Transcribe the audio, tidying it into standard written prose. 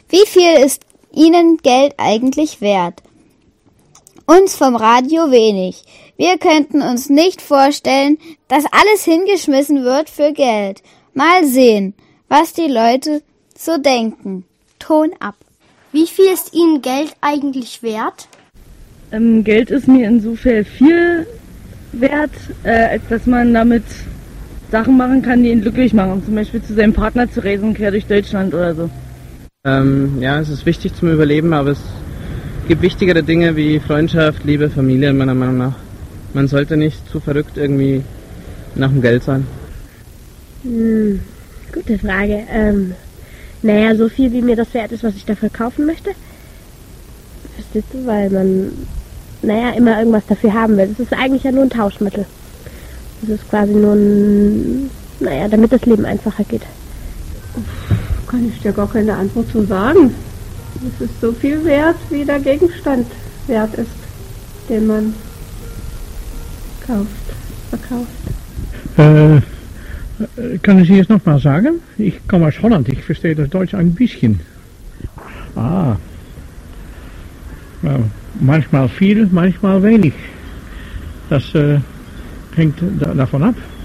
Wie viel ist Ihnen Geld eigentlich wert? Uns vom Radio wenig. Wir könnten uns nicht vorstellen, dass alles hingeschmissen wird für Geld. Mal sehen, was die Leute so denken. Ton ab. Wie viel ist Ihnen Geld eigentlich wert? Geld ist mir insofern viel wert, als dass man damit Sachen machen kann, die ihn glücklich machen. Zum Beispiel zu seinem Partner zu reisen, quer durch Deutschland oder so. Ja, es ist wichtig zum Überleben, aber es gibt wichtigere Dinge wie Freundschaft, Liebe, Familie, meiner Meinung nach. Man sollte nicht zu verrückt irgendwie nach dem Geld sein. Gute Frage. Naja, so viel wie mir das wert ist, was ich dafür kaufen möchte. Verstehst du? Weil man, immer irgendwas dafür haben will. Das ist eigentlich ja nur ein Tauschmittel. Das ist quasi nur damit das Leben einfacher geht. Kann ich dir gar keine Antwort zu sagen. Es ist so viel wert, wie der Gegenstand wert ist, den man verkauft. Kann ich jetzt nochmal sagen? Ich komme aus Holland, ich verstehe das Deutsch ein bisschen. Manchmal viel, manchmal wenig. Das hängt davon ab.